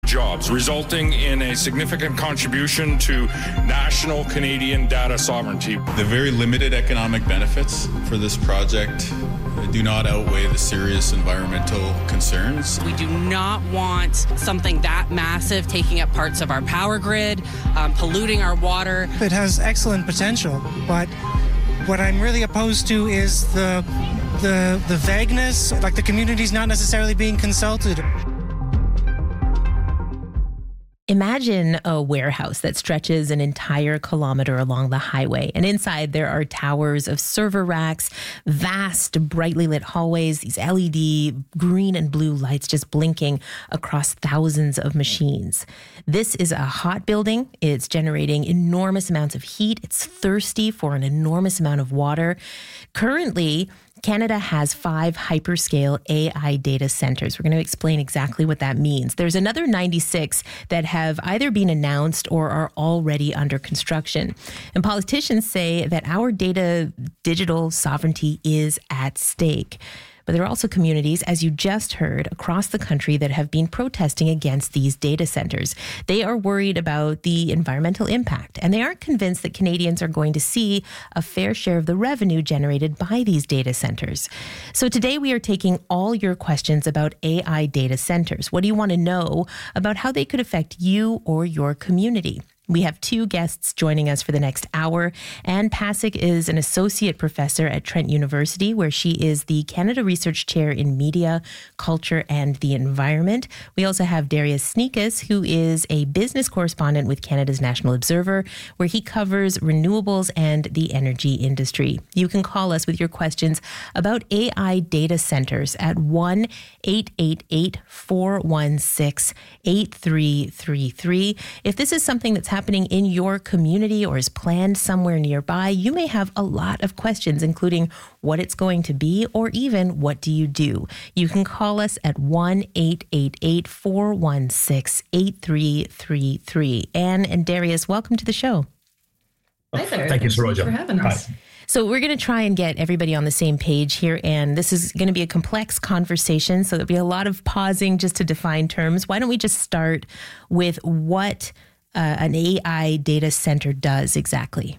jobs, resulting in a significant contribution to national Canadian data sovereignty. The very limited economic benefits for this project do not outweigh the serious environmental concerns. We do not want something that massive taking up parts of our power grid, polluting our water. It has excellent potential, but what I'm really opposed to is the vagueness, like the community's not necessarily being consulted. Imagine a warehouse that stretches an entire kilometer along the highway, and inside there are towers of server racks, vast, brightly lit hallways, these LED green and blue lights just blinking across thousands of machines. This is a hot building. It's generating enormous amounts of heat. It's thirsty for an enormous amount of water. Currently, Canada has 5 hyperscale AI data centers. We're going to explain exactly what that means. There's another 96 that have either been announced or are already under construction. And politicians say that our digital sovereignty is at stake. But there are also communities, as you just heard, across the country that have been protesting against these data centers. They are worried about the environmental impact, and they aren't convinced that Canadians are going to see a fair share of the revenue generated by these data centers. So today we are taking all your questions about AI data centers. What do you want to know about how they could affect you or your community? We have 2 guests joining us for the next hour. Anne Pasek is an associate professor at Trent University, where she is the Canada Research Chair in Media, Culture and the Environment. We also have Darius Sneakus, who is a business correspondent with Canada's National Observer, where he covers renewables and the energy industry. You can call us with your questions about AI data centers at 1-888-416-8333. If this is something that's happening in your community or is planned somewhere nearby, you may have a lot of questions, including what it's going to be or even what do you do. You can call us at 1-888-416-8333. Anne and Darius, welcome to the show. Hi there. Thank you, Saroja. for having us. Hi. So we're going to try and get everybody on the same page here, and this is going to be a complex conversation, so there'll be a lot of pausing just to define terms. Why don't we just start with what an AI data center does exactly?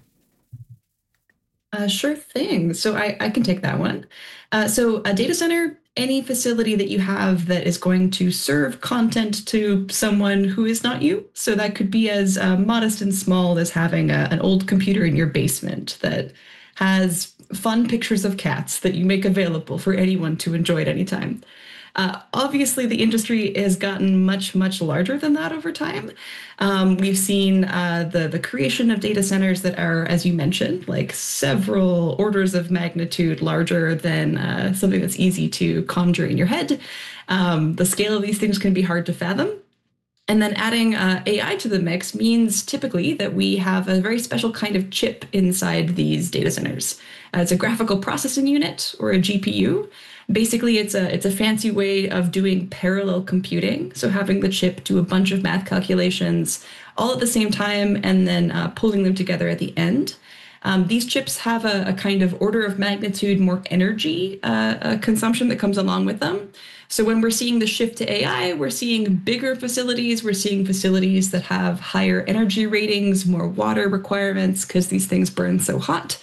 Sure thing. So I can take that one. So a data center, any facility that you have that is going to serve content to someone who is not you. So that could be as modest and small as having an old computer in your basement that has fun pictures of cats that you make available for anyone to enjoy at any time. Obviously, the industry has gotten much, much larger than that over time. We've seen the creation of data centers that are, as you mentioned, like several orders of magnitude larger than something that's easy to conjure in your head. The scale of these things can be hard to fathom. And then adding AI to the mix means typically that we have a very special kind of chip inside these data centers. It's a graphical processing unit, or a GPU. Basically, it's a fancy way of doing parallel computing. So having the chip do a bunch of math calculations all at the same time and then pulling them together at the end. These chips have a kind of order of magnitude more energy consumption that comes along with them. So when we're seeing the shift to AI, we're seeing bigger facilities. We're seeing facilities that have higher energy ratings, more water requirements because these things burn so hot.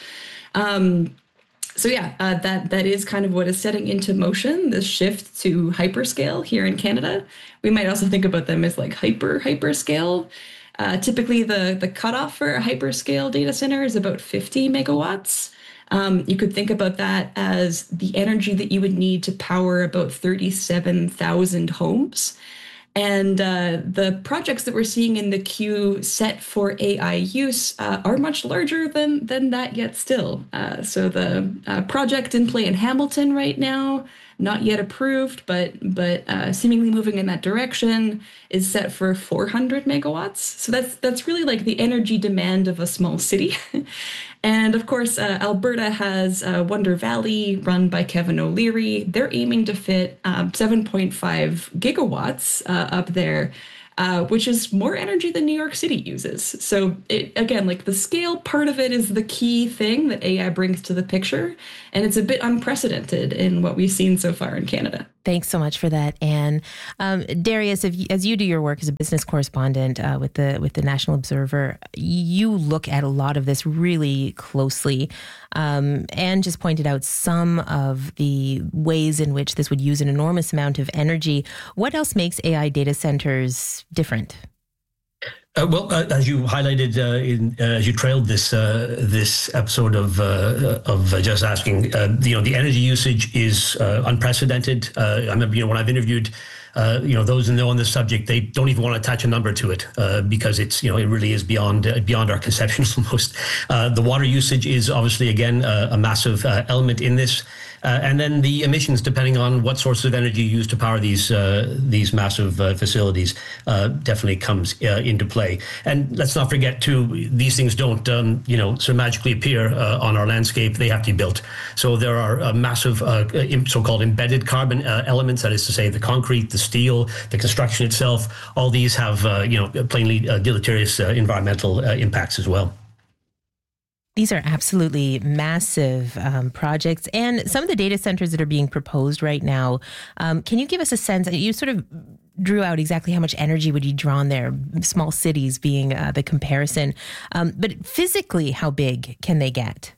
That is kind of what is setting into motion this shift to hyperscale here in Canada. We might also think about them as like hyperscale. Typically, the cutoff for a hyperscale data center is about 50 megawatts. You could think about that as the energy that you would need to power about 37,000 homes. And the projects that we're seeing in the queue set for AI use are much larger than that yet still. So the project in play in Hamilton right now, not yet approved, but seemingly moving in that direction, is set for 400 megawatts. So that's really like the energy demand of a small city. And of course, Alberta has Wonder Valley, run by Kevin O'Leary. They're aiming to fit 7.5 gigawatts up there, which is more energy than New York City uses. So again, like the scale part of it is the key thing that AI brings to the picture. And it's a bit unprecedented in what we've seen so far in Canada. Thanks so much for that, Anne. Darius, as you do your work as a business correspondent with the National Observer, you look at a lot of this really closely. Anne just pointed out some of the ways in which this would use an enormous amount of energy. What else makes AI data centers different? As you highlighted, as you trailed this episode of Just Asking, the energy usage is unprecedented. I remember, when I've interviewed, those who know on this subject, they don't even want to attach a number to it because it's, it really is beyond our conceptions almost. The water usage is obviously, again, a massive element in this. And then the emissions, depending on what source of energy you use to power these massive facilities, definitely comes into play. And let's not forget, too, these things don't, sort of magically appear on our landscape. They have to be built. So there are massive so-called embedded carbon elements, that is to say, the concrete, the steel, the construction itself. All these have, plainly deleterious environmental impacts as well. These are absolutely massive projects. And some of the data centers that are being proposed right now, can you give us a sense? You sort of drew out exactly how much energy would you draw on there, small cities being the comparison. But physically, how big can they get?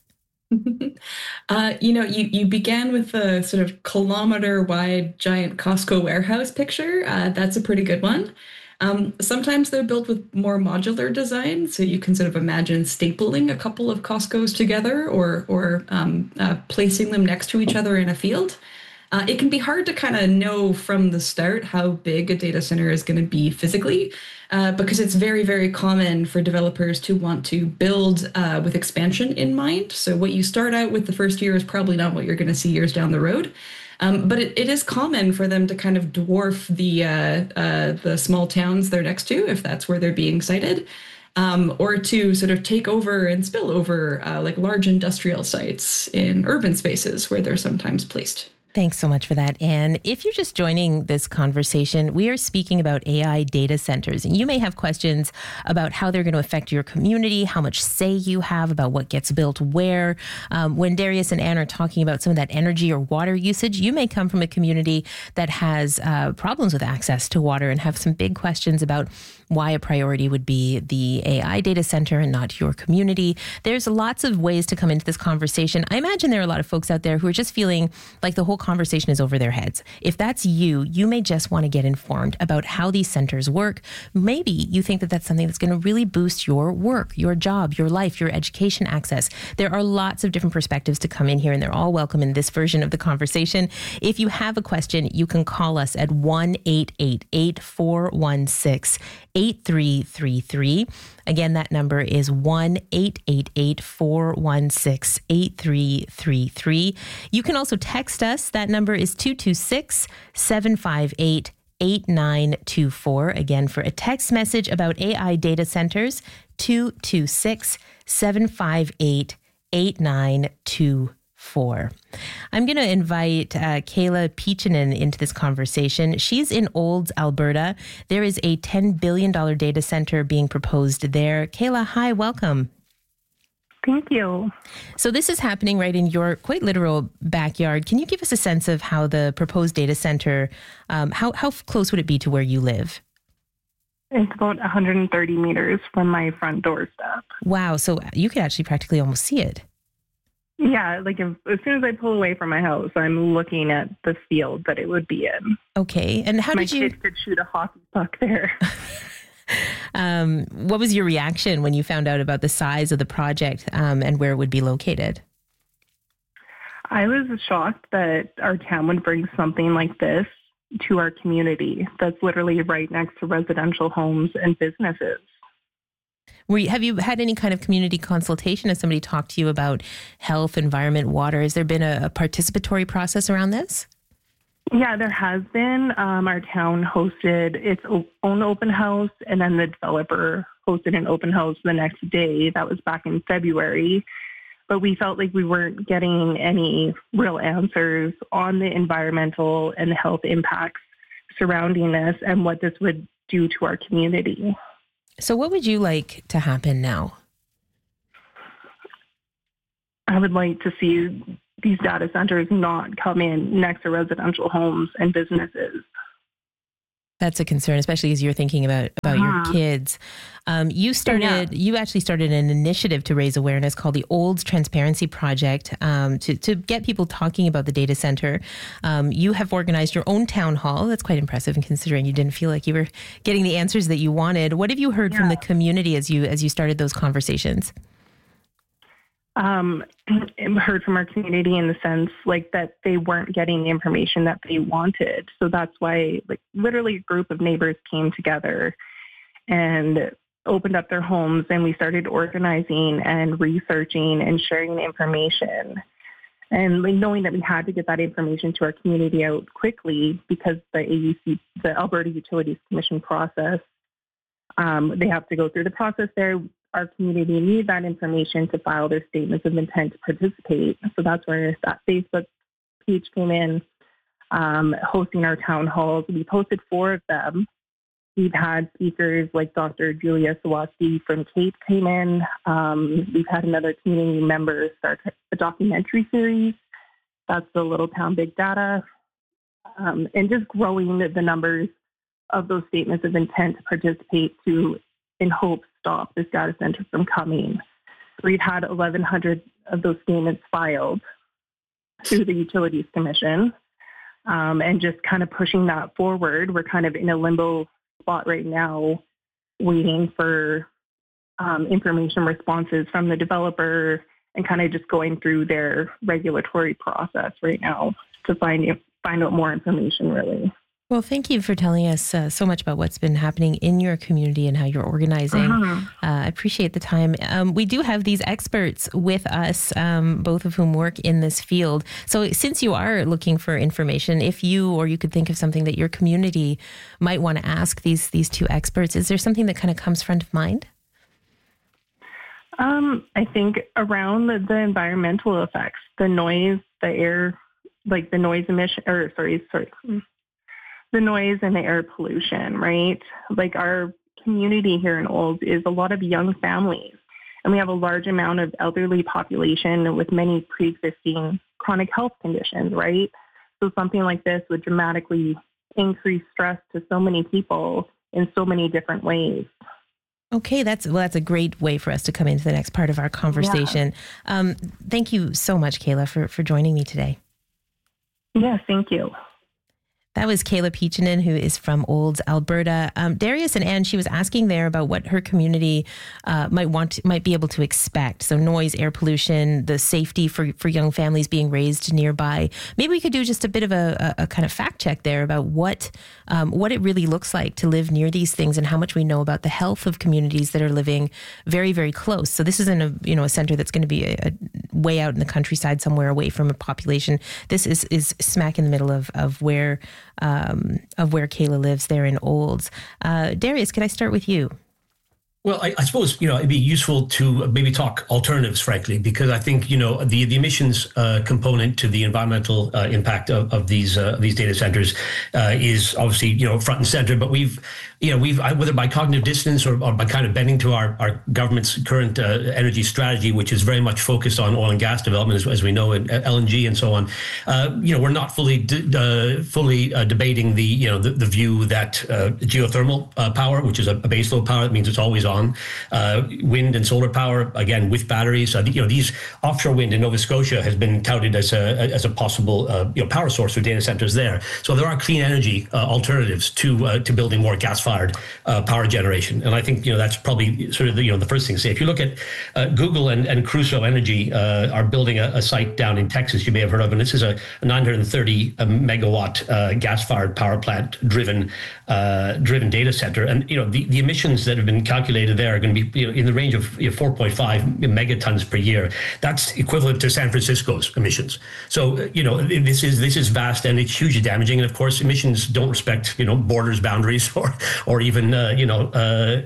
You began with the sort of kilometer-wide giant Costco warehouse picture. That's a pretty good one. Sometimes they're built with more modular design, so you can sort of imagine stapling a couple of Costcos together or placing them next to each other in a field. It can be hard to kind of know from the start how big a data center is going to be physically, because it's very, very common for developers to want to build with expansion in mind. So what you start out with the first year is probably not what you're going to see years down the road. But it is common for them to kind of dwarf the small towns they're next to, if that's where they're being sited, or to sort of take over and spill over like large industrial sites in urban spaces where they're sometimes placed. Thanks so much for that, Anne. If you're just joining this conversation, we are speaking about AI data centers. And you may have questions about how they're going to affect your community, how much say you have about what gets built where. When Darius and Anne are talking about some of that energy or water usage, you may come from a community that has problems with access to water and have some big questions about why a priority would be the AI data center and not your community. There's lots of ways to come into this conversation. I imagine there are a lot of folks out there who are just feeling like the whole conversation is over their heads. If that's you, you may just want to get informed about how these centers work. Maybe you think that that's something that's going to really boost your work, your job, your life, your education access. There are lots of different perspectives to come in here, and they're all welcome in this version of the conversation. If you have a question, you can call us at 1-888-416-8333. Again, that number is 1-888-416-8333. You can also text us. That number is 226-758-8924. Again, for a text message about AI data centers, 226-758-8924. I'm going to invite Kayla Peachinen into this conversation. She's in Olds, Alberta. There is a $10 billion data center being proposed there. Kayla, hi, welcome. Thank you. So this is happening right in your quite literal backyard. Can you give us a sense of how the proposed data center, how close would it be to where you live? It's about 130 meters from my front doorstep. Wow. So you could actually practically almost see it. Yeah, like as soon as I pull away from my house, I'm looking at the field that it would be in. Okay. And how did you... My kids could shoot a hockey puck there. What was your reaction when you found out about the size of the project and where it would be located? I was shocked that our town would bring something like this to our community that's literally right next to residential homes and businesses. Have you had any kind of community consultation? Has somebody talked to you about health, environment, water? Has there been a participatory process around this? Yeah, there has been. Our town hosted its own open house, and then the developer hosted an open house the next day. That was back in February. But we felt like we weren't getting any real answers on the environmental and health impacts surrounding this and what this would do to our community. So what would you like to happen now? I would like to see these data centers not come in next to residential homes and businesses. That's a concern, especially as you're thinking about your kids. You actually started an initiative to raise awareness called the Olds Transparency Project to get people talking about the data center. You have organized your own town hall. That's quite impressive, and considering you didn't feel like you were getting the answers that you wanted. What have you heard from the community as you started those conversations? Heard from our community in the sense like that they weren't getting the information that they wanted. So that's why like literally a group of neighbors came together and opened up their homes, and we started organizing and researching and sharing the information. And knowing that we had to get that information to our community out quickly because the AUC, the Alberta Utilities Commission process, they have to go through the process there. Our community need that information to file their statements of intent to participate. So that's where that Facebook page came in, hosting our town halls. We've hosted 4 of them. We've had speakers like Dr. Julia Sawatsky from CAPE came in. We've had another community member start a documentary series. That's the Little Town Big Data. And just growing the numbers of those statements of intent to participate to, in hopes, stop this data center from coming. We've had 1,100 of those statements filed through the Utilities Commission, and just kind of pushing that forward. We're kind of in a limbo spot right now, waiting for information responses from the developer and kind of just going through their regulatory process right now to find out more information, really. Well, thank you for telling us so much about what's been happening in your community and how you're organizing. I appreciate the time. We do have these experts with us, both of whom work in this field. So since you are looking for information, if you could think of something that your community might want to ask these 2 experts, is there something that kind of comes front of mind? I think around the environmental effects, the noise, the air, like the noise emission, the noise and the air pollution, right? Like our community here in Olds is a lot of young families, and we have a large amount of elderly population with many pre-existing chronic health conditions, right? So something like this would dramatically increase stress to so many people in so many different ways. Okay, that's a great way for us to come into the next part of our conversation. Yeah. Thank you so much, Kayla, for joining me today. Yes, thank you. That was Kayla Peachinen, who is from Olds, Alberta. Darius and Anne, she was asking there about what her community might be able to expect. So noise, air pollution, the safety for young families being raised nearby. Maybe we could do just a bit of a kind of fact check there about what it really looks like to live near these things and how much we know about the health of communities that are living very, very close. So this isn't a center that's going to be a way out in the countryside somewhere away from a population. This is smack in the middle of where Kayla lives there in Olds. Darius, could I start with you? Well, I suppose, it'd be useful to maybe talk alternatives, frankly, because I think, the emissions component to the environmental impact of these data centers is obviously, front and center. But we've whether by cognitive dissonance or by kind of bending to our government's current energy strategy, which is very much focused on oil and gas development, as we know, LNG and so on. We're not fully debating the view that geothermal power, which is a baseload power, that means it's always on. Wind and solar power, again, with batteries. These offshore wind in Nova Scotia has been touted as a possible power source for data centers there. So there are clean energy alternatives to building more gas-fired power generation, and I think that's probably sort of the first thing to say. If you look at Google and Crusoe Energy are building a site down in Texas you may have heard of, and this is a 930 megawatt gas-fired power plant driven data center, and the emissions that have been calculated there are going to be in the range of 4.5 megatons per year. That's equivalent to San Francisco's emissions. So this is vast, and it's hugely damaging. And of course, emissions don't respect borders, boundaries, or even the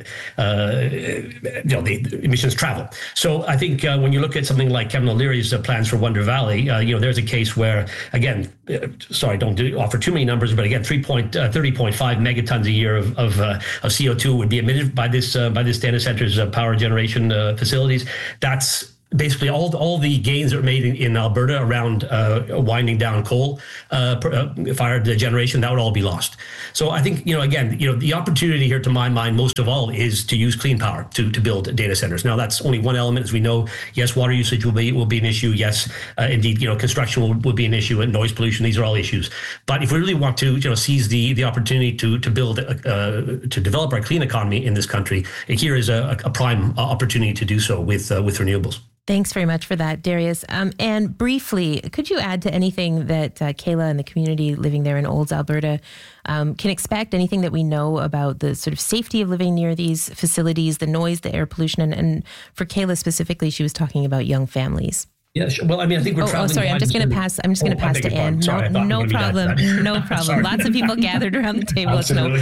emissions travel. So I think when you look at something like Kevin O'Leary's plans for Wonder Valley, there's a case where, again, don't offer too many numbers, but again, 30.5 megatons a year of CO2 would be emitted by this data center's power generation facilities. That's basically all the gains that were made in Alberta around winding down coal-fired generation, that would all be lost. So I think, again, the opportunity here, to my mind, most of all, is to use clean power to build data centers. Now, that's only one element, as we know. Yes, water usage will be an issue. Yes, indeed, construction will be an issue, and noise pollution. These are all issues. But if we really want to seize the opportunity to build to develop our clean economy in this country, here is a prime opportunity to do so with renewables. Thanks very much for that, Darius. And briefly, could you add to anything that Kayla and the community living there in Olds, Alberta, can expect? Anything that we know about the sort of safety of living near these facilities, the noise, the air pollution, and for Kayla specifically, she was talking about young families. Yeah, sure. Well, I mean, I think we're traveling. Oh, sorry. I'm just going to pass to Anne. No problem. No problem. Lots of people gathered around the table.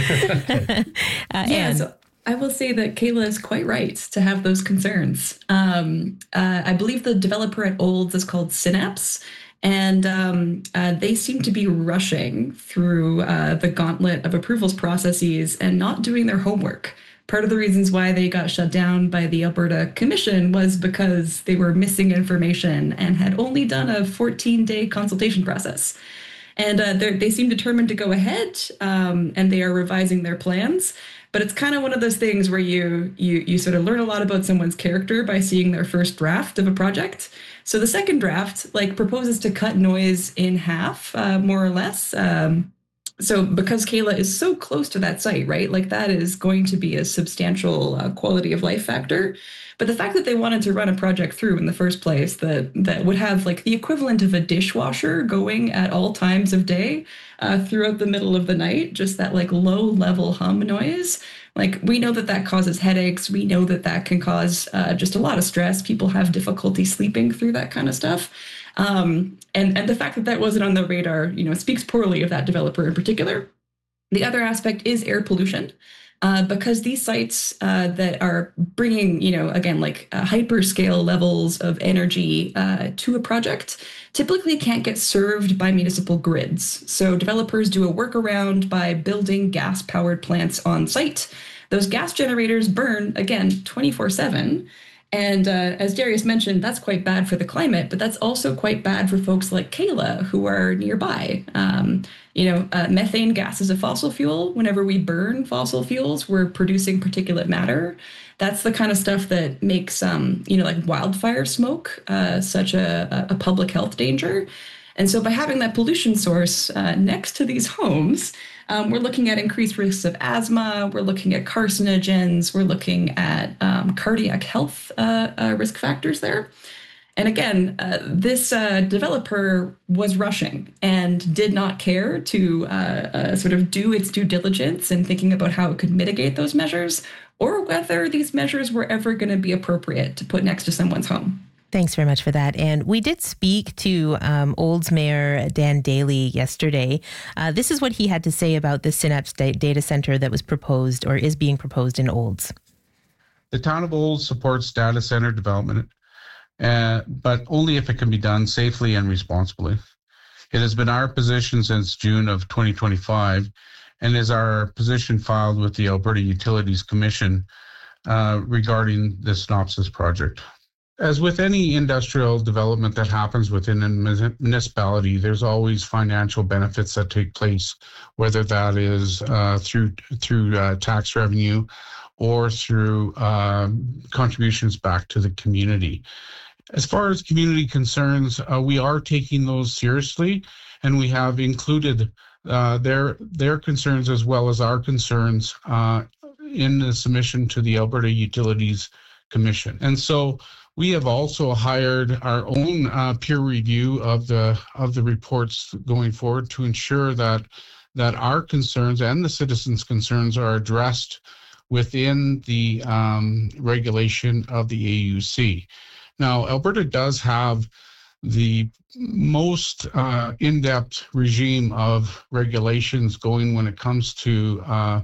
Yeah. So I will say that Kayla is quite right to have those concerns. I believe the developer at Olds is called Synapse, and they seem to be rushing through the gauntlet of approvals processes and not doing their homework. Part of the reasons why they got shut down by the Alberta Commission was because they were missing information and had only done a 14-day consultation process. And they seem determined to go ahead, and they are revising their plans. But it's kind of one of those things where you sort of learn a lot about someone's character by seeing their first draft of a project. So the second draft proposes to cut noise in half, more or less. So because Kayla is so close to that site, right? That is going to be a substantial quality of life factor. But the fact that they wanted to run a project through in the first place that would have the equivalent of a dishwasher going at all times of day throughout the middle of the night, just that low level hum noise. We know that causes headaches. We know that can cause just a lot of stress. People have difficulty sleeping through that kind of stuff. And the fact that wasn't on the radar, speaks poorly of that developer in particular. The other aspect is air pollution. Because these sites that are bringing, hyperscale levels of energy to a project typically can't get served by municipal grids. So developers do a workaround by building gas-powered plants on site. Those gas generators burn, again, 24/7. And as Darius mentioned, that's quite bad for the climate, but that's also quite bad for folks like Kayla who are nearby. Methane gas is a fossil fuel. Whenever we burn fossil fuels, we're producing particulate matter. That's the kind of stuff that makes, wildfire smoke such a public health danger. And so by having that pollution source next to these homes, we're looking at increased risks of asthma. We're looking at carcinogens. We're looking at cardiac health risk factors there. And again, this developer was rushing and did not care to sort of do its due diligence in thinking about how it could mitigate those measures or whether these measures were ever going to be appropriate to put next to someone's home. Thanks very much for that. And we did speak to Olds Mayor Dan Daly yesterday. This is what he had to say about the Synapse data center that was proposed or is being proposed in Olds. The town of Olds supports data center development, but only if it can be done safely and responsibly. It has been our position since June of 2025 and is our position filed with the Alberta Utilities Commission regarding the Synopsis project. As with any industrial development that happens within a municipality, there's always financial benefits that take place, whether that is through tax revenue or through contributions back to the community. As far as community concerns, we are taking those seriously, and we have included their concerns as well as our concerns in the submission to the Alberta Utilities Commission. And so we have also hired our own peer review of the reports going forward to ensure that our concerns and the citizens' concerns are addressed within the regulation of the AUC. Now, Alberta does have the most in-depth regime of regulations going when it comes to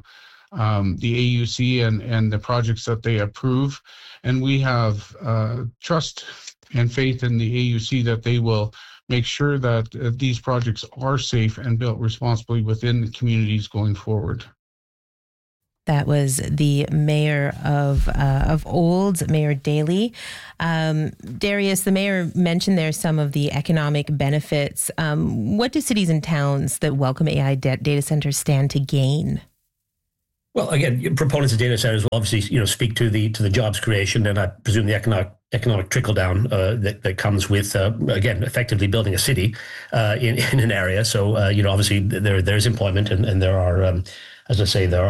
the AUC and the projects that they approve. And we have trust and faith in the AUC that they will make sure that these projects are safe and built responsibly within the communities going forward. That was the mayor of Olds, Mayor Daly. Darius, the mayor mentioned there some of the economic benefits. What do cities and towns that welcome AI data centers stand to gain? Well, again, proponents of data centers will obviously, speak to the jobs creation, and I presume the economic trickle down that comes with again effectively building a city in an area. So obviously there's employment and there are. As I say, there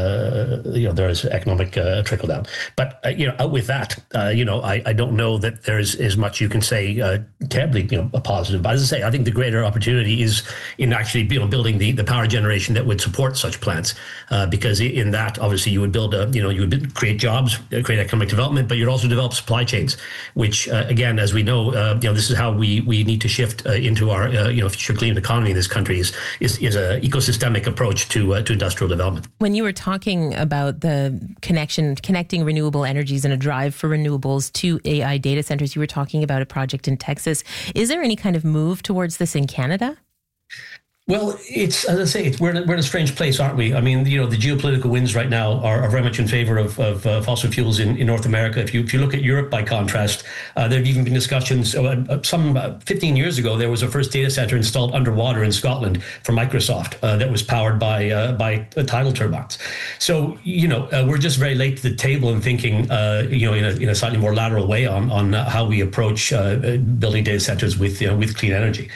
is economic trickle down. But, out with that, I don't know that there's as much you can say terribly, a positive. But as I say, I think the greater opportunity is in actually, building the power generation that would support such plants. Because in that, obviously, you would build you would create jobs, create economic development, but you'd also develop supply chains, which, again, as we know, this is how we need to shift into our, future clean economy in this country is an ecosystemic approach to industrial development. When you were talking about the connecting renewable energies and a drive for renewables to AI data centers, you were talking about a project in Texas. Is there any kind of move towards this in Canada? Well, it's, as I say, we're in a strange place, aren't we? I mean, the geopolitical winds right now are very much in favor of fossil fuels in North America. If you look at Europe, by contrast, there have even been discussions. Some 15 years ago, there was a first data center installed underwater in Scotland for Microsoft that was powered by tidal turbines. So, we're just very late to the table in thinking, in a slightly more lateral way on how we approach building data centers with clean energy.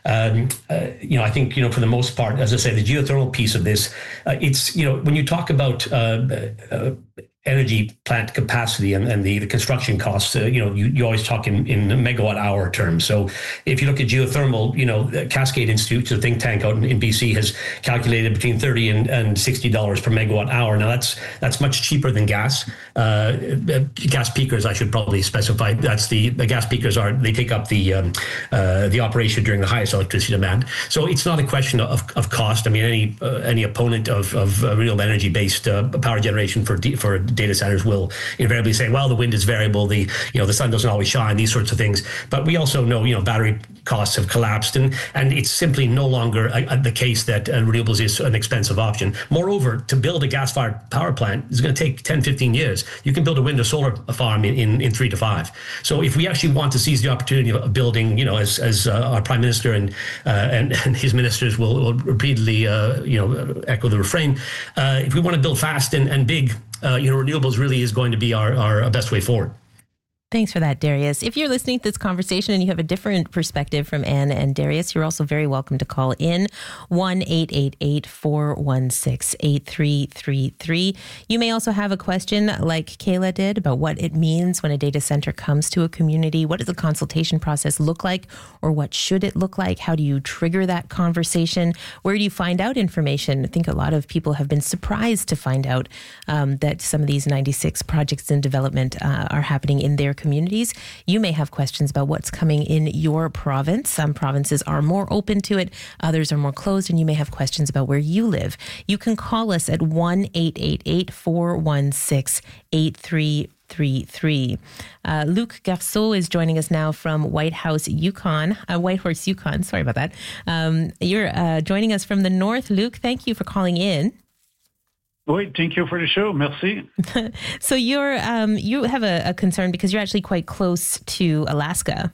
I think, for the most part, as I say, the geothermal piece of this, it's, when you talk about energy plant capacity and the construction costs, you always talk in megawatt hour terms. So if you look at geothermal, Cascade Institute, a think tank out in BC, has calculated between $30 and $60 per megawatt hour. Now that's much cheaper than gas. Gas peakers, I should probably specify. That's the gas peakers they take up the operation during the highest electricity demand. So it's not a question of cost. I mean, any opponent of renewable energy based power generation for data centers will invariably say, well, the wind is variable, the sun doesn't always shine, these sorts of things. But we also know, battery costs have collapsed, and it's simply no longer the case that renewables is an expensive option. Moreover, to build a gas-fired power plant is going to take 10, 15 years. You can build a wind or solar farm in 3 to 5. So if we actually want to seize the opportunity of building, as our Prime Minister and his ministers will repeatedly, echo the refrain, if we want to build fast and big, renewables really is going to be our best way forward. Thanks for that, Darius. If you're listening to this conversation and you have a different perspective from Anne and Darius, you're also very welcome to call in 1-888-416-8333. You may also have a question like Kayla did about what it means when a data center comes to a community. What does the consultation process look like, or what should it look like? How do you trigger that conversation? Where do you find out information? I think a lot of people have been surprised to find out that some of these 96 projects in development are happening in their communities. You may have questions about what's coming in your province. Some provinces are more open to it, others are more closed, and you may have questions about where you live. You can call us at 1-888-416-8333. Luc Garceau is joining us now from Whitehorse, Yukon. Sorry about that. You're joining us from the north. Luc, thank you for calling in. Oui, thank you for the show. Merci. So you have a concern because you're actually quite close to Alaska.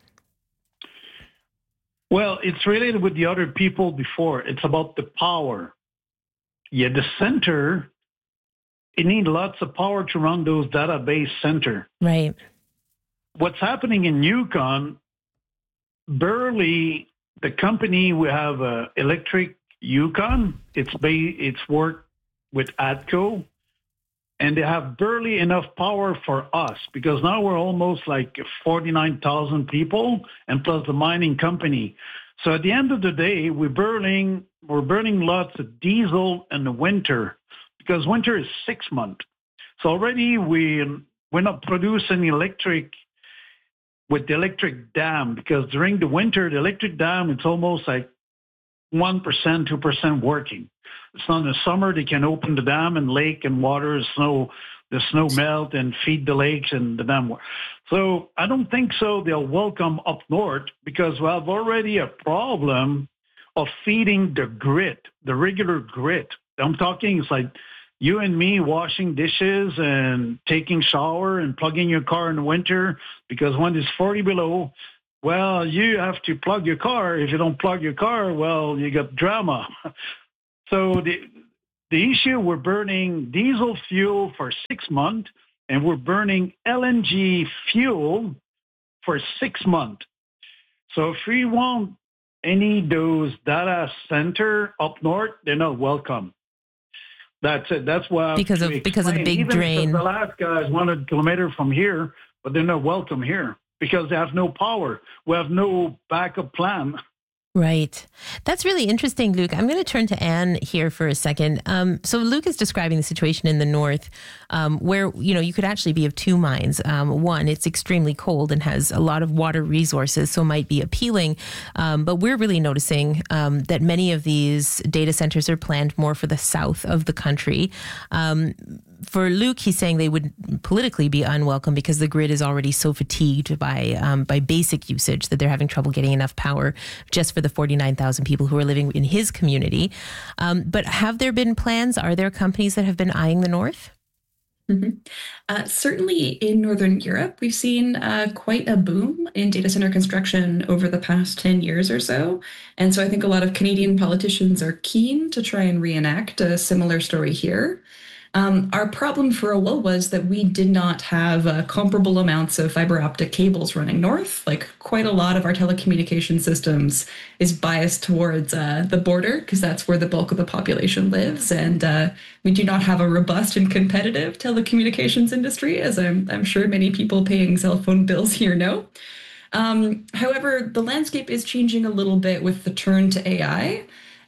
Well, it's related with the other people before. It's about the power. Yeah, the center, it needs lots of power to run those database center. Right. What's happening in Yukon, barely the company we have Electric Yukon, it's work with ATCO, and they have barely enough power for us because now we're almost like 49,000 people and plus the mining company. So at the end of the day, we're burning lots of diesel in the winter because winter is 6 months. So already we're not producing electric with the electric dam because during the winter, the electric dam, it's almost like 1%, 2% working. It's not in the summer, they can open the dam and lake and water, the snow melt and feed the lakes and the dam. So I don't think so they'll welcome up north because we have already a problem of feeding the grid, the regular grid. I'm talking, it's like you and me washing dishes and taking shower and plugging your car in the winter, because when it's 40 below, well, you have to plug your car. If you don't plug your car, well, you got drama. So the issue, we're burning diesel fuel for 6 months, and we're burning LNG fuel for 6 months. So if we want any of those data center up north, they're not welcome. That's it. That's why because of the big even drain. Alaska is 100 kilometers from here, but they're not welcome here because they have no power. We have no backup plan. Right. That's really interesting, Luc. I'm going to turn to Anne here for a second. So Luc is describing the situation in the north where, you could actually be of two minds. One, it's extremely cold and has a lot of water resources, so might be appealing. But we're really noticing that many of these data centers are planned more for the south of the country. For Luc, he's saying they would politically be unwelcome because the grid is already so fatigued by basic usage that they're having trouble getting enough power just for the 49,000 people who are living in his community. But have there been plans? Are there companies that have been eyeing the north? Mm-hmm. Certainly in Northern Europe, we've seen quite a boom in data center construction over the past 10 years or so. And so I think a lot of Canadian politicians are keen to try and reenact a similar story here. Our problem for a while was that we did not have comparable amounts of fiber optic cables running north. Like quite a lot of our telecommunication systems is biased towards the border because that's where the bulk of the population lives. And we do not have a robust and competitive telecommunications industry, as I'm sure many people paying cell phone bills here know. However, the landscape is changing a little bit with the turn to AI.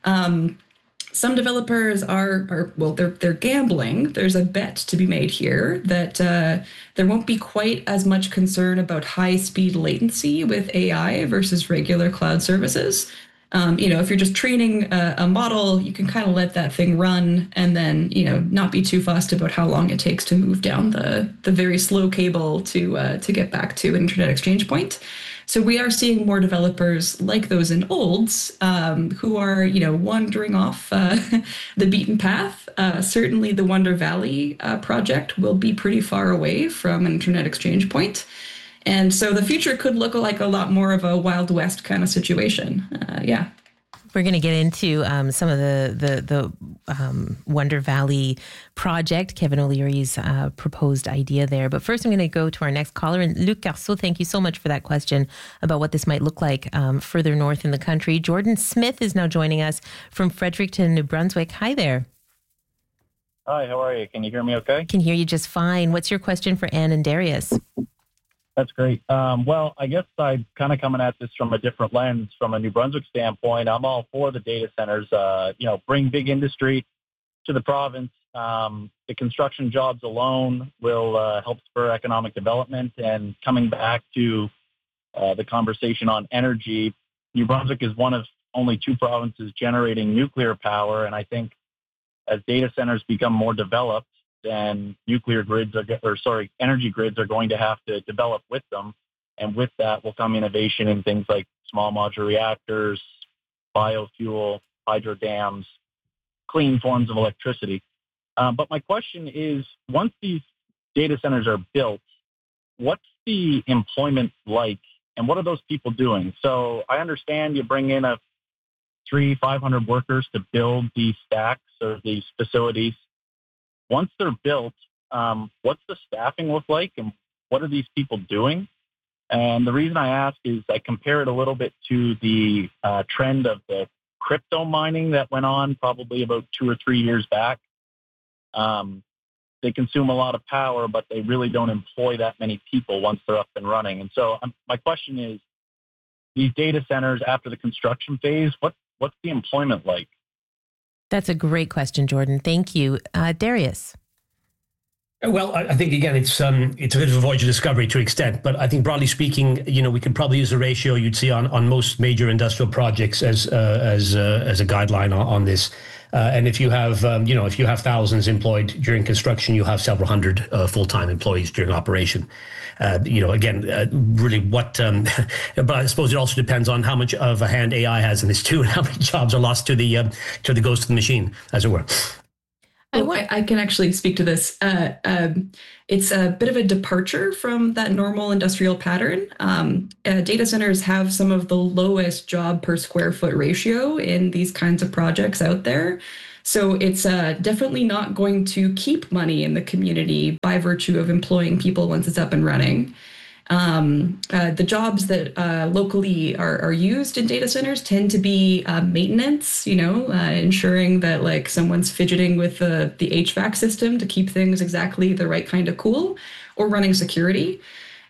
Some developers they're gambling. There's a bet to be made here that there won't be quite as much concern about high-speed latency with AI versus regular cloud services. If you're just training a model, you can kind of let that thing run and then, not be too fussed about how long it takes to move down the very slow cable to get back to an internet exchange point. So we are seeing more developers like those in Olds who are, wandering off the beaten path. Certainly the Wonder Valley project will be pretty far away from an internet exchange point. And so the future could look like a lot more of a Wild West kind of situation. Yeah. We're going to get into some of the Wonder Valley project, Kevin O'Leary's proposed idea there. But first, I'm going to go to our next caller. And Luc Garceau, thank you so much for that question about what this might look like further north in the country. Jordan Smith is now joining us from Fredericton, New Brunswick. Hi there. Hi, how are you? Can you hear me okay? Can hear you just fine. What's your question for Anne and Darius? That's great. Well, I guess I'm kind of coming at this from a different lens. From a New Brunswick standpoint, I'm all for the data centers, bring big industry to the province. The construction jobs alone will help spur economic development. And coming back to the conversation on energy, New Brunswick is one of only two provinces generating nuclear power. And I think as data centers become more developed, then energy grids are going to have to develop with them. And with that will come innovation in things like small modular reactors, biofuel, hydro dams, clean forms of electricity. But my question is, once these data centers are built, what's the employment like? And what are those people doing? So I understand you bring in 500 workers to build these stacks or these facilities. Once they're built, what's the staffing look like and what are these people doing? And the reason I ask is I compare it a little bit to the trend of the crypto mining that went on probably about 2 or 3 years back. They consume a lot of power, but they really don't employ that many people once they're up and running. And so my question is, these data centers after the construction phase, what's the employment like? That's a great question, Jordan. Thank you. Darius? Well, I think, again, it's a bit of a voyage of discovery to an extent, but I think broadly speaking, we could probably use a ratio you'd see on most major industrial projects as a guideline on this. And if you have, if you have thousands employed during construction, you have several hundred full-time employees during operation. Really what, but I suppose it also depends on how much of a hand AI has in this too, and how many jobs are lost to the ghost of the machine, as it were. I can actually speak to this. It's a bit of a departure from that normal industrial pattern. Data centers have some of the lowest job per square foot ratio in these kinds of projects out there. So it's definitely not going to keep money in the community by virtue of employing people once it's up and running. The jobs that locally are used in data centers tend to be maintenance, ensuring that like someone's fidgeting with the HVAC system to keep things exactly the right kind of cool, or running security.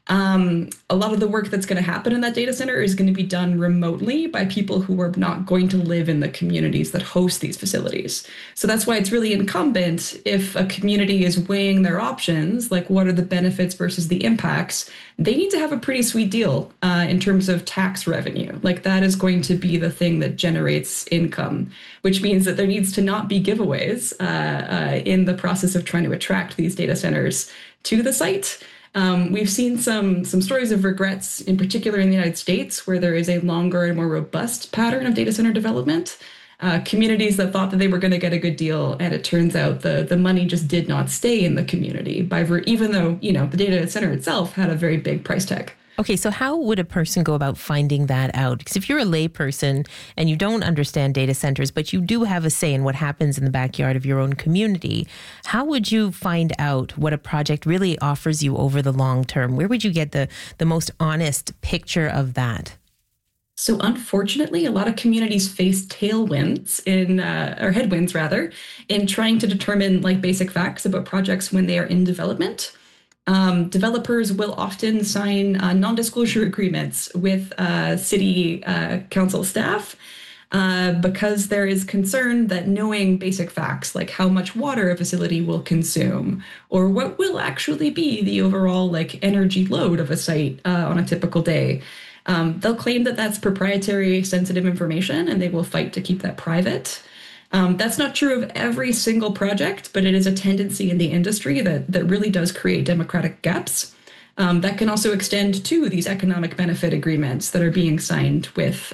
A lot of the work that's going to happen in that data center is going to be done remotely by people who are not going to live in the communities that host these facilities. So that's why it's really incumbent, if a community is weighing their options, like what are the benefits versus the impacts, they need to have a pretty sweet deal in terms of tax revenue. Like that is going to be the thing that generates income, which means that there needs to not be giveaways in the process of trying to attract these data centers to the site. We've seen some stories of regrets, in particular in the United States, where there is a longer and more robust pattern of data center development. Communities that thought that they were going to get a good deal, and it turns out the money just did not stay in the community, even though the data center itself had a very big price tag. Okay, so how would a person go about finding that out? Because if you're a layperson and you don't understand data centers, but you do have a say in what happens in the backyard of your own community, how would you find out what a project really offers you over the long term? Where would you get the most honest picture of that? So unfortunately, a lot of communities face tailwinds or headwinds rather, in trying to determine like basic facts about projects when they are in development. Developers will often sign non-disclosure agreements with city council staff because there is concern that knowing basic facts like how much water a facility will consume or what will actually be the overall like energy load of a site on a typical day. They'll claim that that's proprietary sensitive information and they will fight to keep that private. That's not true of every single project, but it is a tendency in the industry that really does create democratic gaps. That can also extend to these economic benefit agreements that are being signed with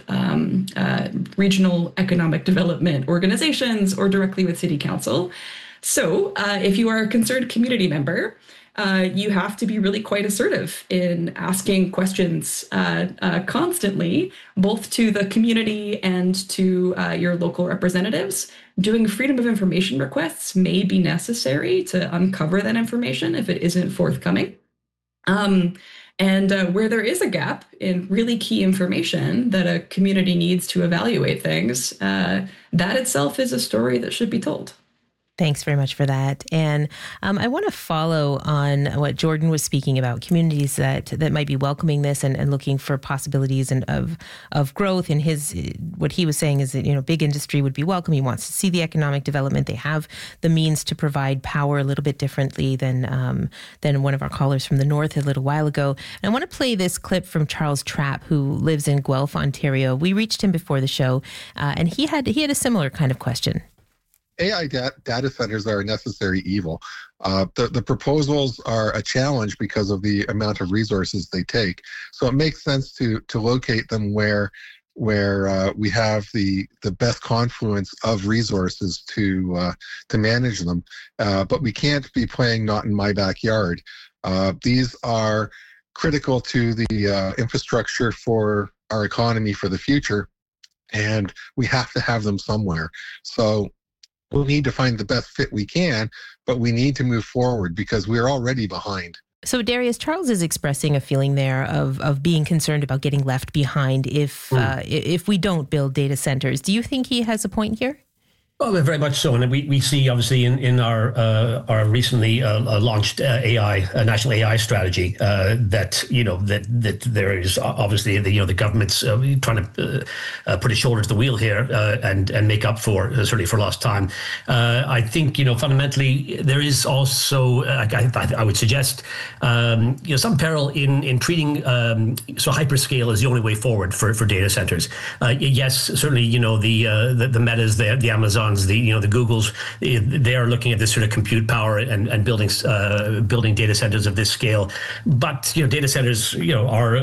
regional economic development organizations or directly with city council. So if you are a concerned community member, you have to be really quite assertive in asking questions constantly, both to the community and to your local representatives. Doing freedom of information requests may be necessary to uncover that information if it isn't forthcoming. And where there is a gap in really key information that a community needs to evaluate things, that itself is a story that should be told. Thanks very much for that. And I want to follow on what Jordan was speaking about, communities that might be welcoming this and looking for possibilities and of growth. And what he was saying is that, big industry would be welcome. He wants to see the economic development. They have the means to provide power a little bit differently than one of our callers from the north a little while ago. And I want to play this clip from Charles Trapp, who lives in Guelph, Ontario. We reached him before the show, and he had a similar kind of question. AI data centers are a necessary evil. The proposals are a challenge because of the amount of resources they take. So it makes sense to locate them where we have the best confluence of resources to manage them. But we can't be playing not in my backyard. These are critical to the infrastructure for our economy for the future, and we have to have them somewhere. So we'll need to find the best fit we can, but we need to move forward because we're already behind. So Darius, Charles is expressing a feeling there of being concerned about getting left behind if we don't build data centers. Do you think he has a point here? Well, very much so, and we see obviously in our recently launched national AI strategy that there is obviously the government's trying to put its shoulder to the wheel here and make up for certainly for lost time. I think fundamentally there is also I would suggest some peril in treating so hyperscale as the only way forward for data centers. Yes, certainly the Metas, the Amazon. Amazons, the Googles, they are looking at this sort of compute power and building data centers of this scale. But data centers are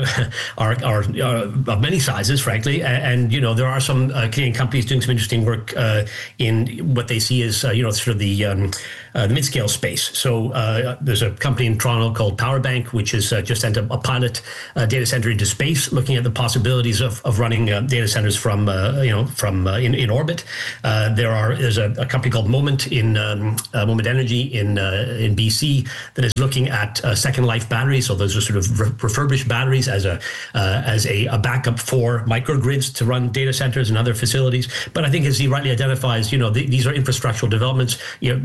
of many sizes, frankly, and there are some Canadian companies doing some interesting work in what they see as sort of the mid-scale space. So there's a company in Toronto called PowerBank, which has just sent a pilot data center into space, looking at the possibilities of running data centers from in orbit. There's a company called Moment Moment Energy in BC that is looking at second life batteries. So those are sort of refurbished batteries as a backup for microgrids to run data centers and other facilities. But I think, as he rightly identifies, these are infrastructural developments.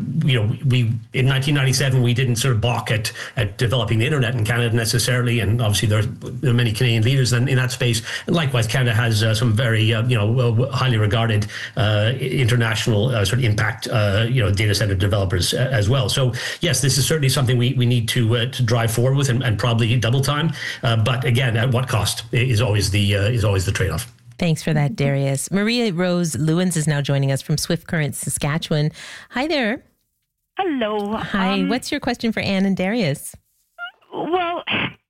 We in 1997 we didn't sort of balk at developing the internet in Canada necessarily, and obviously there are many Canadian leaders in that space. And likewise, Canada has some very highly regarded international sort of impact data center developers as well. So yes, this is certainly something we need to drive forward with and probably double time. But again, at what cost is always the trade-off. Thanks for that, Darius. Maria Rose Lewins is now joining us from Swift Current, Saskatchewan. Hi there. Hello. Hi. What's your question for Anne and Darius? Well,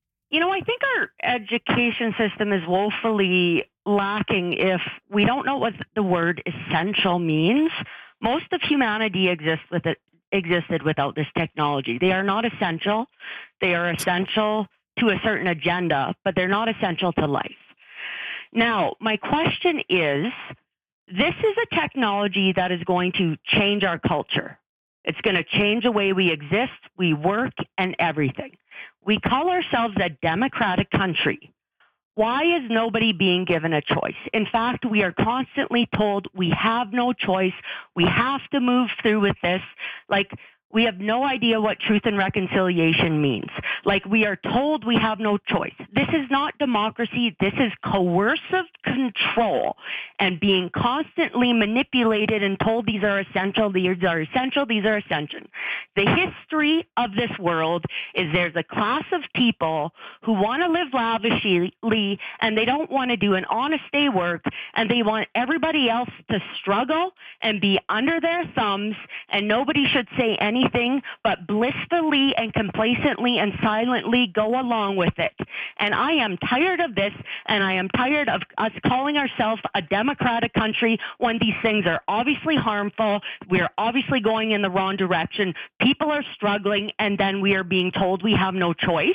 I think our education system is woefully lacking if we don't know what the word essential means. Most of humanity existed without this technology. They are not essential. They are essential to a certain agenda, but they're not essential to life. Now, my question is, this is a technology that is going to change our culture. It's going to change the way we exist, we work, and everything. We call ourselves a democratic country. Why is nobody being given a choice? In fact, we are constantly told we have no choice. We have to move through with this. Like, we have no idea what truth and reconciliation means. Like, we are told we have no choice. This is not democracy. This is coercive control and being constantly manipulated and told these are essential, these are essential, these are essential. The history of this world is there's a class of people who want to live lavishly and they don't want to do an honest day work, and they want everybody else to struggle and be under their thumbs, and nobody should say anything but blissfully and complacently and silently go along with it. And I am tired of this, and I am tired of us calling ourselves a democratic country when these things are obviously harmful. We're obviously going in the wrong direction. People are struggling, and then we are being told we have no choice.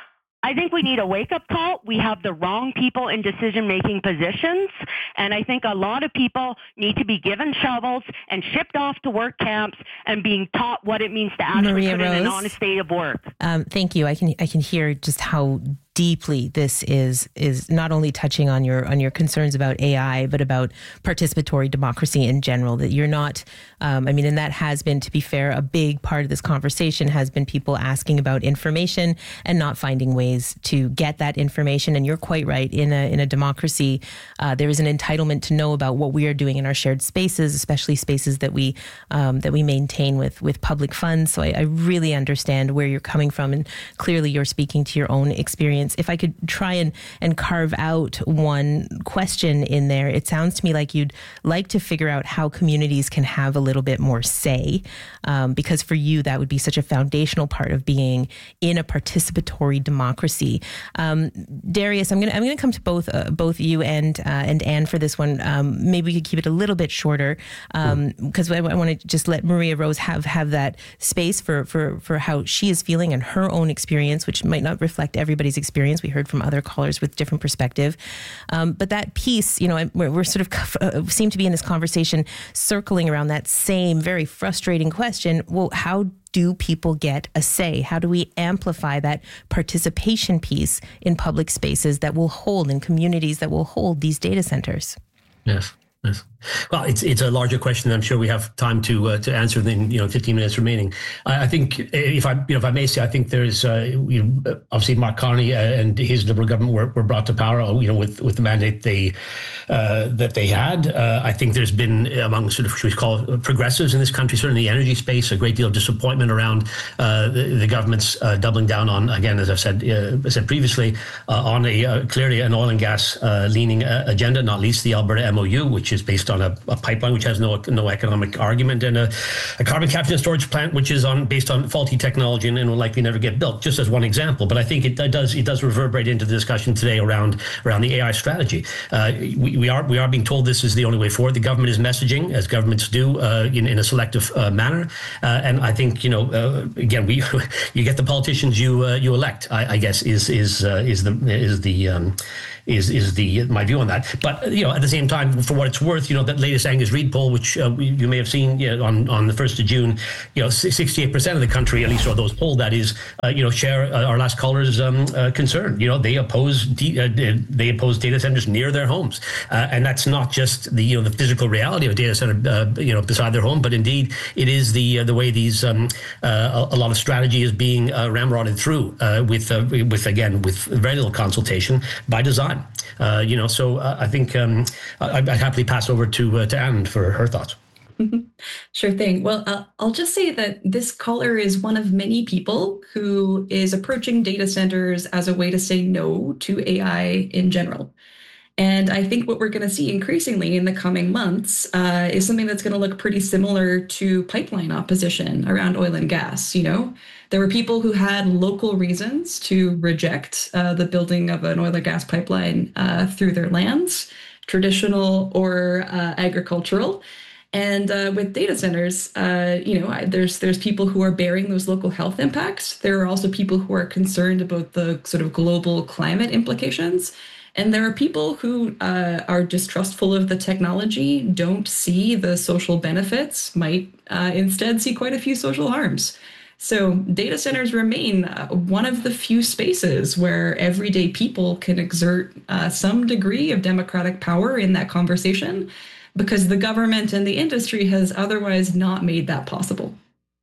I think we need a wake-up call. We have the wrong people in decision-making positions, and I think a lot of people need to be given shovels and shipped off to work camps and being taught what it means to actually put in an honest day of work. Thank you. I can hear just how deeply this is not only touching on your concerns about AI, but about participatory democracy in general, that you're not, and that has been, to be fair, a big part of this conversation has been people asking about information and not finding ways to get that information. And you're quite right. In a democracy, there is an entitlement to know about what we are doing in our shared spaces, especially spaces that we maintain with public funds. So I really understand where you're coming from, and clearly you're speaking to your own experience. If I could try and carve out one question in there, it sounds to me like you'd like to figure out how communities can have a little bit more say, because for you that would be such a foundational part of being in a participatory democracy. Darius, I'm gonna come to both you and Anne for this one. Maybe we could keep it a little bit shorter, because I want to just let Maria Rose have that space for how she is feeling and her own experience, which might not reflect everybody's experience. We heard from other callers with different perspective. But that piece, we're sort of seem to be in this conversation circling around that same very frustrating question. Well, how do people get a say? How do we amplify that participation piece in public spaces that will hold, in communities that will hold these data centers? Yes. Well, it's a larger question that I'm sure we have time to answer in 15 minutes remaining. I think if I may say, I think there's obviously Mark Carney and his Liberal government were brought to power with the mandate that they had. I think there's been among sort of, should we call it, progressives in this country, certainly in the energy space, a great deal of disappointment around the government's doubling down on, again, as I've said previously, on clearly an oil and gas leaning agenda, not least the Alberta MOU, which which is based on a pipeline which has no economic argument, and a carbon capture and storage plant which is based on faulty technology and will likely never get built, just as one example. But I think it does reverberate into the discussion today around the AI strategy. We are being told this is the only way forward. The government is messaging, as governments do, in a selective manner. And I think, again, you get the politicians you elect, I guess, is my view on that. But at the same time, for what it's worth, that latest Angus Reid poll, which you may have seen on the 1st of June, 68% of the country, at least or those polled, that is, share our last caller's concern. They oppose data centers near their homes, and that's not just the physical reality of a data center beside their home, but indeed it is the way these a lot of strategy is being ramrodded through with very little consultation by design. So I think I'd happily pass over to Anne for her thoughts. Sure thing. Well, I'll just say that this caller is one of many people who is approaching data centers as a way to say no to AI in general. And I think what we're going to see increasingly in the coming months is something that's going to look pretty similar to pipeline opposition around oil and gas. There were people who had local reasons to reject the building of an oil or gas pipeline through their lands, traditional or agricultural. And with data centers, there's people who are bearing those local health impacts. There are also people who are concerned about the sort of global climate implications. And there are people who are distrustful of the technology, don't see the social benefits, might instead see quite a few social harms. So data centers remain one of the few spaces where everyday people can exert some degree of democratic power in that conversation, because the government and the industry has otherwise not made that possible.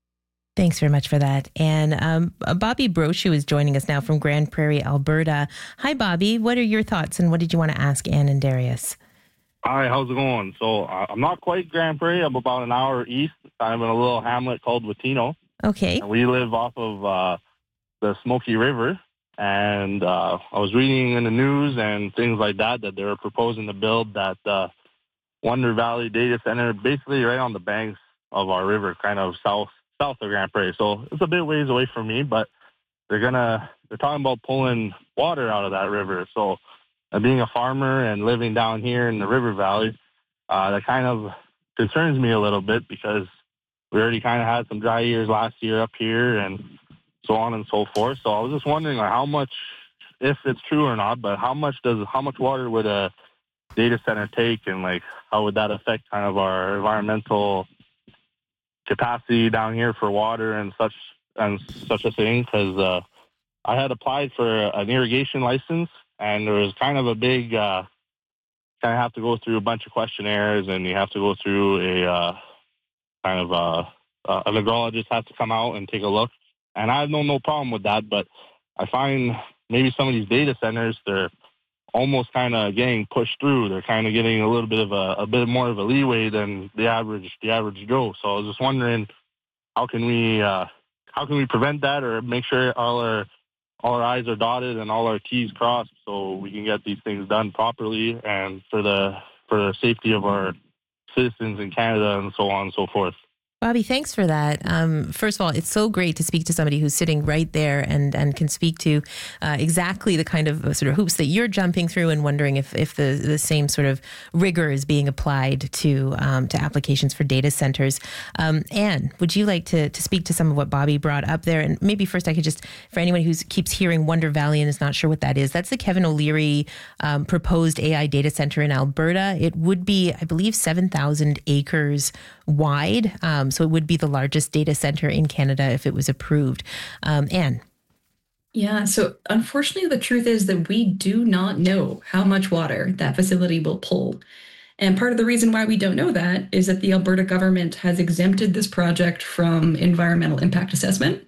Thanks very much for that. And Bobby Brochu is joining us now from Grand Prairie, Alberta. Hi, Bobby. What are your thoughts, and what did you want to ask Anne and Darius? Hi, how's it going? So I'm not quite Grand Prairie. I'm about an hour east. I'm in a little hamlet called Watino. Okay. And we live off of the Smoky River. And I was reading in the news and things like that they were proposing to build that Wonder Valley data center basically right on the banks of our river, kind of south of Grand Prairie. So it's a bit ways away from me, but they're talking about pulling water out of that river. So being a farmer and living down here in the river valley, that kind of concerns me a little bit, because we already kind of had some dry years last year up here and so on and so forth. So I was just wondering how much, if it's true or not, but how much water would a data center take, and how would that affect kind of our environmental capacity down here for water and such a thing? Because I had applied for an irrigation license, and there was kind of a big kind of have to go through a bunch of questionnaires, and you have to go through a kind of an agrologist has to come out and take a look. And I have no problem with that, but I find maybe some of these data centers, they're almost kind of getting pushed through. They're kind of getting a little bit of a bit more of a leeway than the average Joe. So I was just wondering, how can we prevent that, or make sure all our I's are dotted and all our T's crossed, so we can get these things done properly and for the safety of our citizens in Canada and so on and so forth. Bobby, thanks for that. First of all, it's so great to speak to somebody who's sitting right there and can speak to exactly the kind of sort of hoops that you're jumping through, and wondering if the same sort of rigor is being applied to applications for data centers. Anne, would you like to speak to some of what Bobby brought up there? And maybe first I could just, for anyone who keeps hearing Wonder Valley and is not sure what that is, that's the Kevin O'Leary proposed AI data center in Alberta. It would be, I believe, 7,000 acres wide. So it would be the largest data center in Canada if it was approved. Anne? Yeah, so unfortunately, the truth is that we do not know how much water that facility will pull. And part of the reason why we don't know that is that the Alberta government has exempted this project from environmental impact assessment,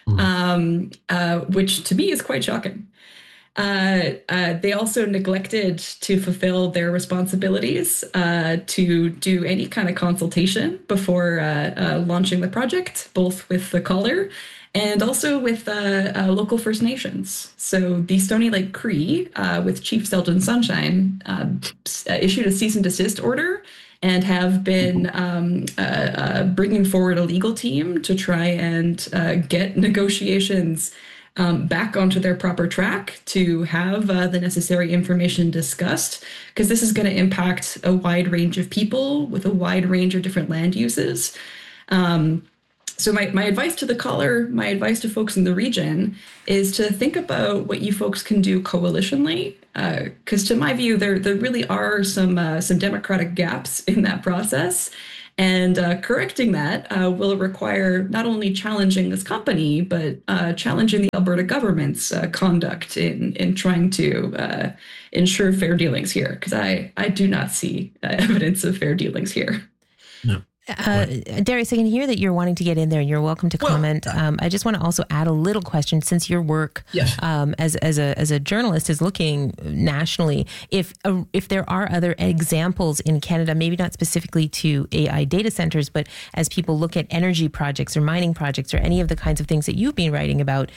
which to me is quite shocking. They also neglected to fulfill their responsibilities to do any kind of consultation before launching the project, both with the caller and also with local First Nations. So the Stony Lake Cree, with Chief Selden Sunshine, issued a cease and desist order and have been bringing forward a legal team to try and get negotiations back onto their proper track to have the necessary information discussed, because this is going to impact a wide range of people with a wide range of different land uses. So my advice to the caller, my advice to folks in the region is to think about what you folks can do coalitionally, because to my view, there really are some democratic gaps in that process. And correcting that will require not only challenging this company, but challenging the Alberta government's conduct in trying to ensure fair dealings here, because I do not see evidence of fair dealings here. No. Darius, I can hear that you're wanting to get in there, and you're welcome to comment. I just want to also add a little question, since your work as a journalist is looking nationally. If there are other examples in Canada, maybe not specifically to AI data centers, but as people look at energy projects or mining projects or any of the kinds of things that you've been writing about,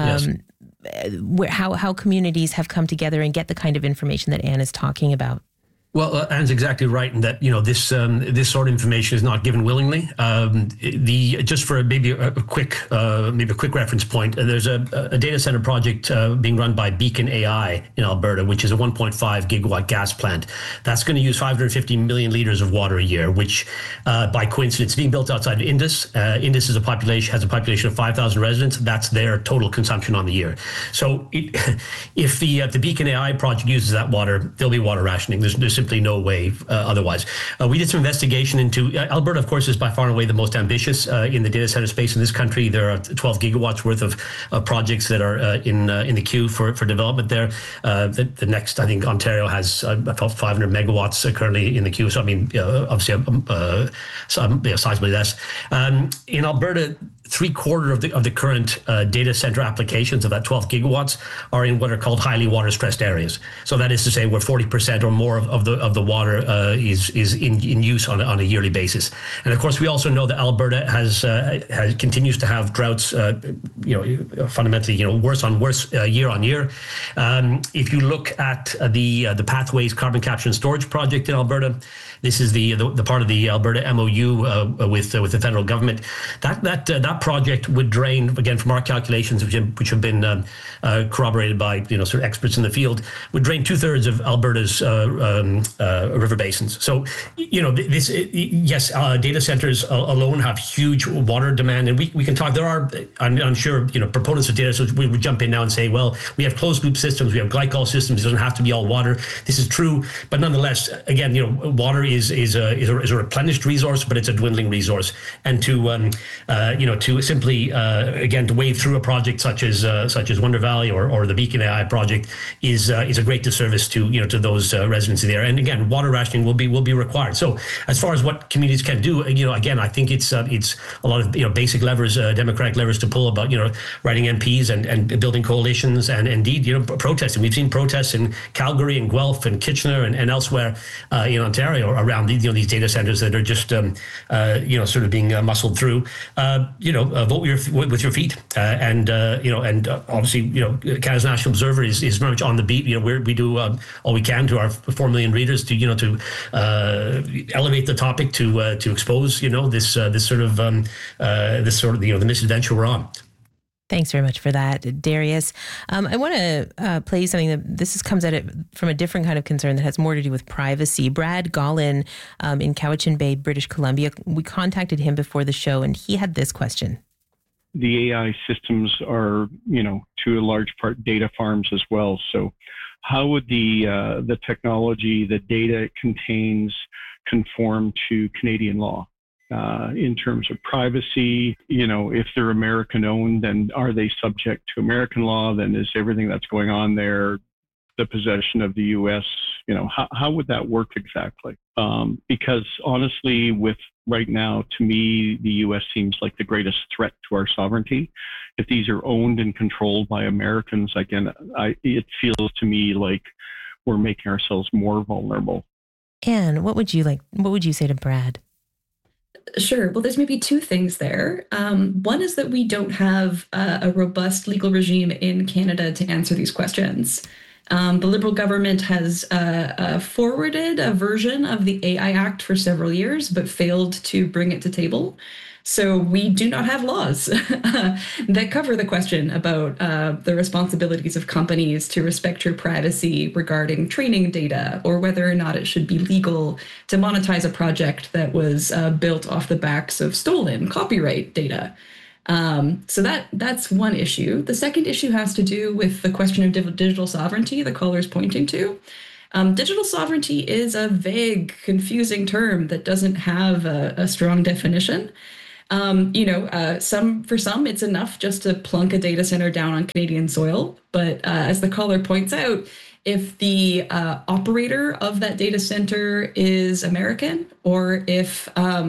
how communities have come together and get the kind of information that Anne is talking about. Well, Anne's exactly right in that, this sort of information is not given willingly. Just for maybe a quick reference point, there's a data center project being run by Beacon AI in Alberta, which is a 1.5 gigawatt gas plant. That's going to use 550 million liters of water a year, which by coincidence, being built outside of Indus. Indus has a population of 5,000 residents. That's their total consumption on the year. So if the Beacon AI project uses that water, there'll be water rationing. There's simply no way otherwise. We did some investigation into Alberta, of course, is by far and away the most ambitious in the data center space in this country. There are 12 gigawatts worth of projects that are in the queue for development there. The next, I think Ontario has about 500 megawatts currently in the queue. So, I mean, obviously, sizably less. In Alberta, 3/4 of the current data center applications of that 12 gigawatts are in what are called highly water stressed areas. So that is to say, where 40% or more of the water is in use on a yearly basis. And of course, we also know that Alberta continues to have droughts, fundamentally, worse year on year. If you look at the Pathways Carbon Capture and Storage project in Alberta, this is the part of the Alberta MOU with the federal government. That project would drain, again, from our calculations, which have been corroborated by sort of experts in the field, would drain 2/3 of Alberta's river basins. So data centers alone have huge water demand, and we can talk. There are, I'm sure, proponents of data centers we would jump in now and say, well, we have closed loop systems, we have glycol systems. It doesn't have to be all water. This is true, but nonetheless, again, water is a replenished resource, but it's a dwindling resource. And to simply again to wade through a project such as Wonder Valley or the Beacon AI project is a great disservice to those residents there. And again, water rationing will be required. So as far as what communities can do, again, I think it's a lot of basic levers, democratic levers to pull about writing MPs and building coalitions and indeed protesting. We've seen protests in Calgary and Guelph and Kitchener and elsewhere in Ontario around these data centers that are just sort of being muscled through. Vote with your feet, and obviously Canada's National Observer is very much on the beat. We do all we can to our 4 million readers to elevate the topic to expose this sort of the misadventure we're on. Thanks very much for that, Darius. I want to play you something that comes at it from a different kind of concern that has more to do with privacy. Brad Gollin in Cowichan Bay, British Columbia, we contacted him before the show, and he had this question. The AI systems are, to a large part, data farms as well. So how would the technology, the data it contains, conform to Canadian law? In terms of privacy, if they're American owned, then are they subject to American law? Then is everything that's going on there the possession of the U.S.? How would that work exactly? Because honestly, with right now, to me, the U.S. seems like the greatest threat to our sovereignty. If these are owned and controlled by Americans, again, it feels to me like we're making ourselves more vulnerable. Anne, what would you say to Brad? Sure. Well, there's maybe two things there. One is that we don't have a robust legal regime in Canada to answer these questions. The Liberal government has forwarded a version of the AI Act for several years, but failed to bring it to table. So we do not have laws that cover the question about the responsibilities of companies to respect your privacy regarding training data, or whether or not it should be legal to monetize a project that was built off the backs of stolen copyright data. So that's one issue. The second issue has to do with the question of digital sovereignty the caller's pointing to. Digital sovereignty is a vague, confusing term that doesn't have a strong definition. For some, it's enough just to plunk a data center down on Canadian soil. But as the caller points out, if the operator of that data center is American, or if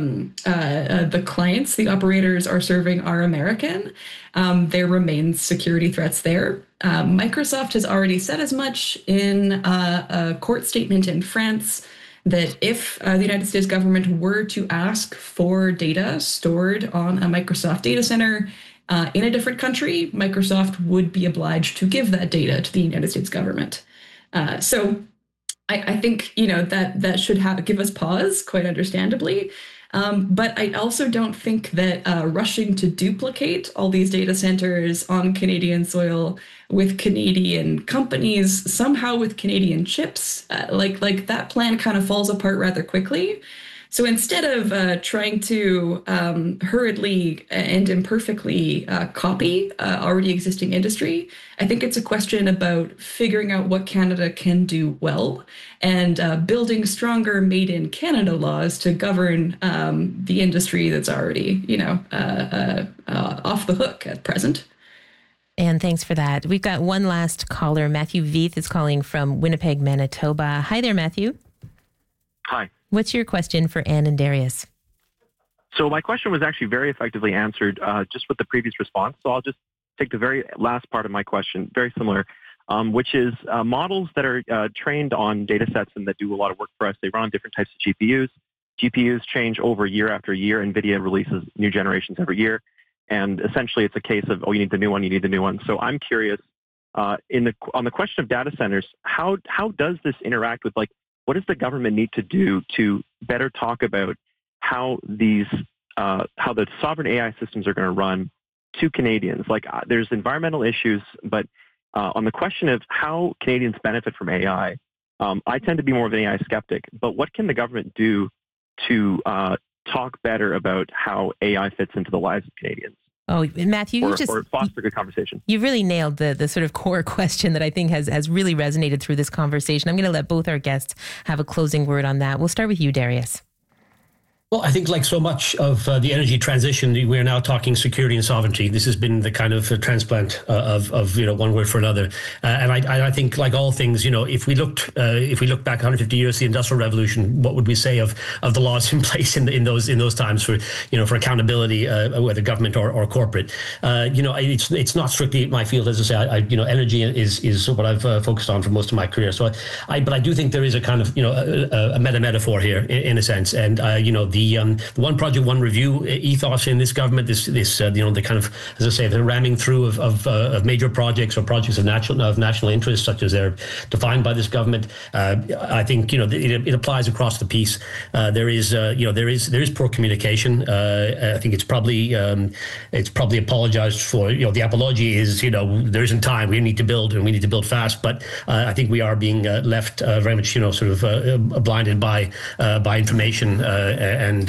the clients, the operators are serving are American, there remains security threats there. Microsoft has already said as much in a court statement in France that if the United States government were to ask for data stored on a Microsoft data center in a different country, Microsoft would be obliged to give that data to the United States government. So I think, that should give us pause, quite understandably. But I also don't think that rushing to duplicate all these data centers on Canadian soil with Canadian companies, somehow with Canadian chips, like that plan kind of falls apart rather quickly. So instead of trying to hurriedly and imperfectly copy already existing industry, I think it's a question about figuring out what Canada can do well and building stronger made in Canada laws to govern the industry that's already, off the hook at present. And thanks for that. We've got one last caller. Matthew Veith is calling from Winnipeg, Manitoba. Hi there, Matthew. Hi. What's your question for Anne and Darius? So my question was actually very effectively answered just with the previous response. So I'll just take the very last part of my question, very similar, which is models that are trained on data sets and that do a lot of work for us. They run on different types of GPUs. GPUs change over year after year. NVIDIA releases new generations every year. And essentially it's a case of, you need the new one, you need the new one. So I'm curious, on the question of data centers, how does this interact with, what does the government need to do to better talk about how how the sovereign AI systems are going to run to Canadians? There's environmental issues, but on the question of how Canadians benefit from AI, I tend to be more of an AI skeptic. But what can the government do to talk better about how AI fits into the lives of Canadians? Oh, Matthew, or foster a good conversation. You really nailed the sort of core question that I think has really resonated through this conversation. I'm going to let both our guests have a closing word on that. We'll start with you, Darius. Well, I think like so much of the energy transition, we're now talking security and sovereignty. This has been the kind of transplant of one word for another. And I think, like all things, if we look back 150 years, the Industrial Revolution, what would we say of the laws in place in those times for accountability, whether government or corporate? It's not strictly my field, as I say. Energy is what I've focused on for most of my career. So but I do think there is a kind of a metaphor here in a sense, and the one project, one review ethos in this government, the kind of, as I say, the ramming through of major projects or projects of national interest, such as they're defined by this government. I think it applies across the piece. There is poor communication. I think it's probably apologized for. The apology is there isn't time. We need to build and we need to build fast. But I think we are being left very much blinded by information and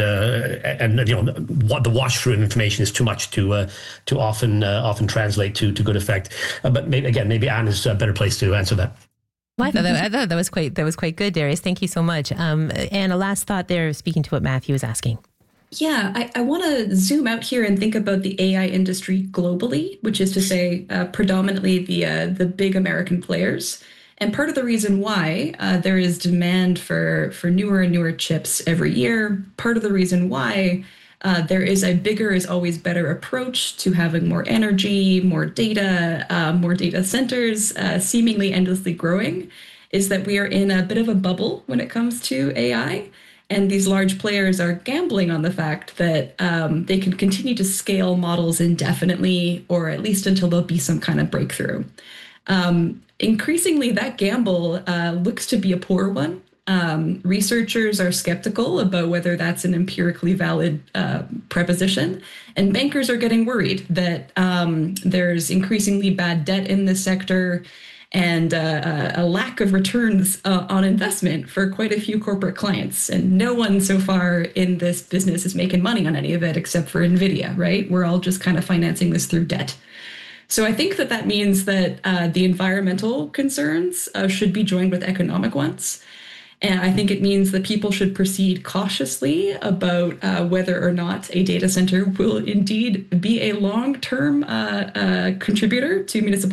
what the wash through of information is too much to often translate to good effect. But maybe Anne is a better place to answer that. Well, I thought that was quite good, Darius. Thank you so much. And a last thought there, speaking to what Matthew is asking. Yeah, I want to zoom out here and think about the AI industry globally, which is to say predominantly the big American players. And part of the reason why there is demand for newer and newer chips every year, part of the reason why there is a bigger is always better approach to having more energy, more data centers, seemingly endlessly growing, is that we are in a bit of a bubble when it comes to AI. And these large players are gambling on the fact that they can continue to scale models indefinitely, or at least until there'll be some kind of breakthrough. Increasingly, that gamble looks to be a poor one. Researchers are skeptical about whether that's an empirically valid preposition, and bankers are getting worried that there's increasingly bad debt in this sector and a lack of returns on investment for quite a few corporate clients. And no one so far in this business is making money on any of it except for NVIDIA, right? We're all just kind of financing this through debt. So I think that means that the environmental concerns should be joined with economic ones. And I think it means that people should proceed cautiously about whether or not a data center will indeed be a long-term contributor to municipal